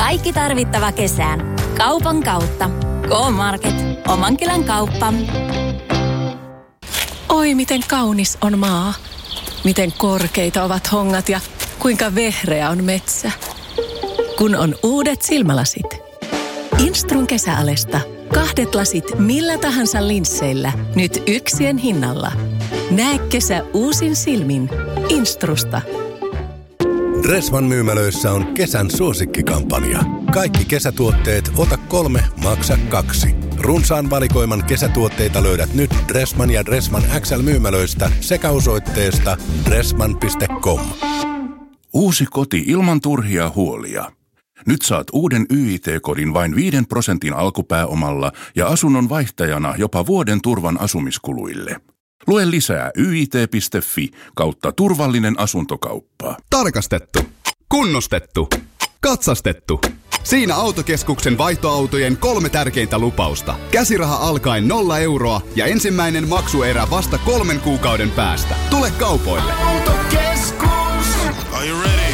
Kaikki tarvittava kesään. Kaupan kautta. K-Market. Oman kylän kauppa. Oi, miten kaunis on maa. Miten korkeita ovat hongat ja kuinka vehreä on metsä. Kun on uudet silmälasit. Instrun kesäalesta. 2 lasit millä tahansa linsseillä. Nyt 1 hinnalla. Näe kesä uusin silmin. Instrusta. Dressman myymälöissä on kesän suosikkikampanja. Kaikki kesätuotteet ota 3, maksa 2. Runsaan valikoiman kesätuotteita löydät nyt Dressman ja Dressman XL myymälöistä sekä osoitteesta dressman.com. Uusi koti ilman turhia huolia. Nyt saat uuden YIT-kodin vain 5% alkupääomalla ja asunnon vaihtajana jopa vuoden turvan asumiskuluille. Lue lisää yit.fi/turvallinen asuntokauppa. Tarkastettu, kunnostettu, katsastettu. Siinä Autokeskuksen vaihtoautojen 3 tärkeintä lupausta. Käsiraha alkaen 0 euroa ja ensimmäinen maksuerä vasta 3 kuukauden päästä. Tule kaupoille. Autokeskus. Are you ready?